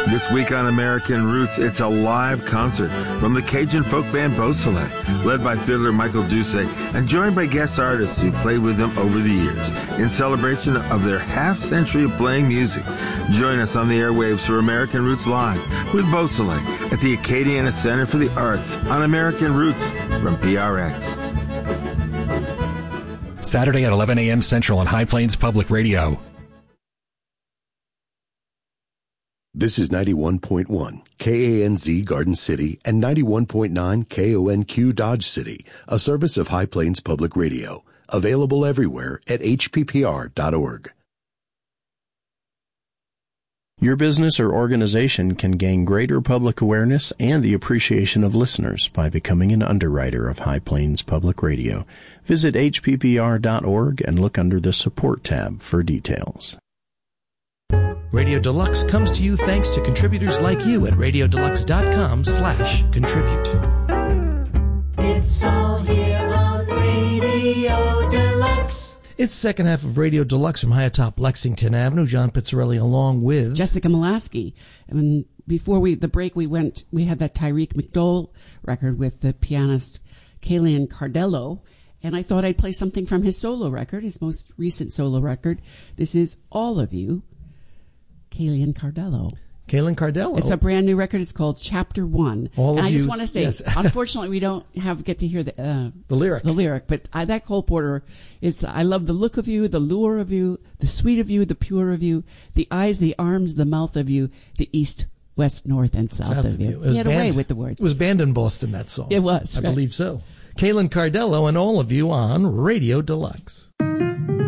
This week on American Roots, it's a live concert from the Cajun folk band Beausoleil, led by fiddler Michael Doucet, and joined by guest artists who played with them over the years in celebration of their half-century of playing music. Join us on the airwaves for American Roots Live with Beausoleil at the Acadiana Center for the Arts on American Roots from PRX. Saturday at 11 a.m. Central on High Plains Public Radio. This is 91.1 KANZ Garden City and 91.9 KONQ Dodge City, a service of High Plains Public Radio. Available everywhere at hppr.org. Your business or organization can gain greater public awareness and the appreciation of listeners by becoming an underwriter of High Plains Public Radio. Visit hppr.org and look under the Support tab for details. Radio Deluxe comes to you thanks to contributors like you at radiodeluxe.com/contribute. It's all here on Radio Deluxe. It's the second half of Radio Deluxe from high atop Lexington Avenue. John Pizzarelli along with Jessica Molaski. And before the break, we had that Tyreek McDowell record with the pianist Kalian Cardello. And I thought I'd play something from his solo record, his most recent solo record. This is All of You, Kalian Cardello. Kalian Cardello. It's a brand new record. It's called Chapter 1. All and of I just want to say, yes. Unfortunately, we don't get to hear the lyric. The lyric, but that Cole Porter is. I love the look of you, the lure of you, the sweet of you, the pure of you, the eyes, the arms, the mouth of you, the east, west, north, and south of you. He had a way with the words. It was banned in Boston, that song. It was. I believe so. Kalian Cardello and All of You on Radio Deluxe.